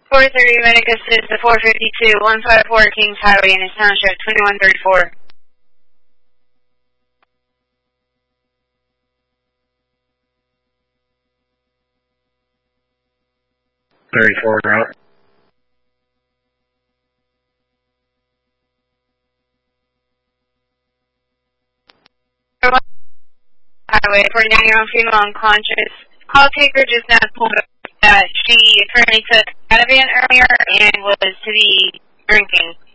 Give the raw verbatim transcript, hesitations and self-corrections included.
four thirty, medic assist to four fifty-two, one five four Kings Highway in his township, twenty-one thirty-four. thirty-four route. Highway, forty-nine-year-old female unconscious. Call taker just now told us that she apparently took Ativan earlier and was to be drinking.